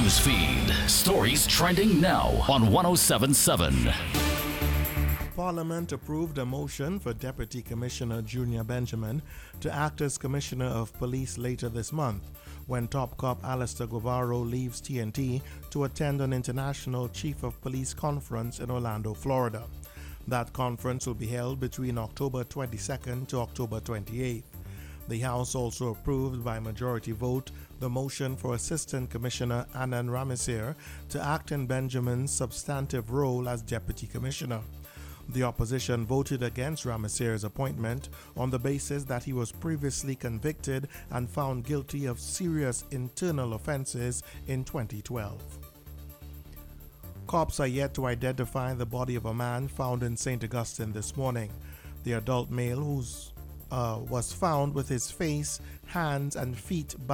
news feed. Stories trending now on 1077. Parliament approved a motion for Deputy Commissioner Junior Benjamin to act as Commissioner of Police later this month, when top cop Alistair Guevara leaves TNT to attend an international Chief of Police conference in Orlando, Florida. That conference will be held between October 22nd to October 28th. The House also approved by majority vote the motion for Assistant Commissioner Anand Ramasir to act in Benjamin's substantive role as Deputy Commissioner. The opposition voted against Ramasir's appointment on the basis that he was previously convicted and found guilty of serious internal offenses in 2012. Cops are yet to identify the body of a man found in St. Augustine this morning. The adult male was found with his face, hands, and feet